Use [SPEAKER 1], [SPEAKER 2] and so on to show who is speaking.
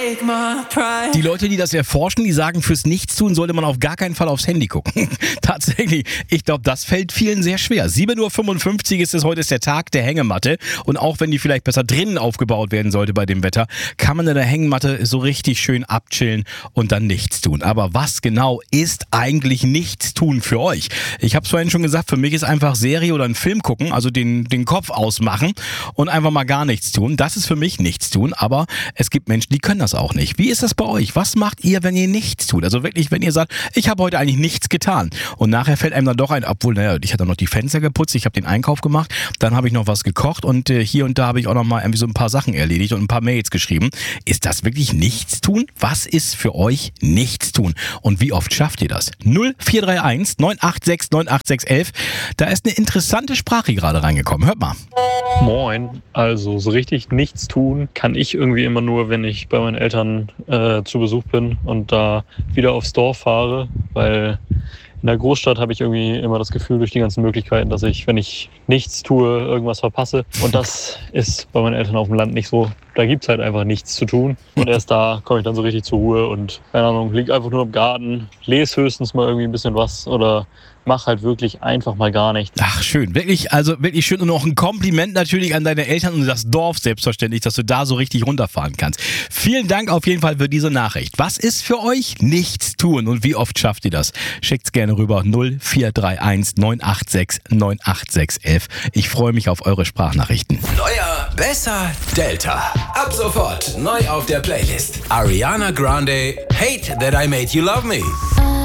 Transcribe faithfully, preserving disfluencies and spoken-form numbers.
[SPEAKER 1] Die Leute, die das erforschen, die sagen, fürs Nichtstun sollte man auf gar keinen Fall aufs Handy gucken. Tatsächlich, ich glaube, das fällt vielen sehr schwer. sieben Uhr fünfundfünfzig ist es, heute ist der Tag der Hängematte. Und auch wenn die vielleicht besser drinnen aufgebaut werden sollte bei dem Wetter, kann man in der Hängematte so richtig schön abchillen und dann nichts tun. Aber was genau ist eigentlich Nichtstun für euch? Ich habe es vorhin schon gesagt, für mich ist einfach Serie oder einen Film gucken, also den, den Kopf ausmachen und einfach mal gar nichts tun. Das ist für mich Nichtstun, aber es gibt Menschen, die können das auch nicht. Wie ist das bei euch? Was macht ihr, wenn ihr nichts tut? Also wirklich, wenn ihr sagt, ich habe heute eigentlich nichts getan und nachher fällt einem dann doch ein, obwohl, naja, ich hatte noch die Fenster geputzt, ich habe den Einkauf gemacht, dann habe ich noch was gekocht und äh, hier und da habe ich auch noch mal irgendwie so ein paar Sachen erledigt und ein paar Mails geschrieben. Ist das wirklich Nichtstun? Was ist für euch Nichtstun? Und wie oft schafft ihr das? null vier drei eins neun acht sechs neun acht sechs eins. Da ist eine interessante Sprache gerade reingekommen. Hört mal.
[SPEAKER 2] Moin. Also so richtig nichts tun kann ich irgendwie immer nur, wenn ich bei meinen Eltern äh, zu Besuch bin und da wieder aufs Dorf fahre, weil in der Großstadt habe ich irgendwie immer das Gefühl durch die ganzen Möglichkeiten, dass ich, wenn ich nichts tue, irgendwas verpasse. Und das ist bei meinen Eltern auf dem Land nicht so. Da gibt es halt einfach nichts zu tun. Und erst da komme ich dann so richtig zur Ruhe und, keine Ahnung, liege einfach nur im Garten, lese höchstens mal irgendwie ein bisschen was oder mach halt wirklich einfach mal gar nichts.
[SPEAKER 1] Ach, schön. Wirklich, also wirklich schön. Und noch ein Kompliment natürlich an deine Eltern und das Dorf selbstverständlich, dass du da so richtig runterfahren kannst. Vielen Dank auf jeden Fall für diese Nachricht. Was ist für euch nichts tun und wie oft schafft ihr das? Schickt's gerne rüber null vier drei eins neun acht sechs neun acht sechs eins. Ich freue mich auf eure Sprachnachrichten.
[SPEAKER 3] Neuer, besser, Delta. Ab sofort neu auf der Playlist. Ariana Grande, Hate That I Made You Love Me.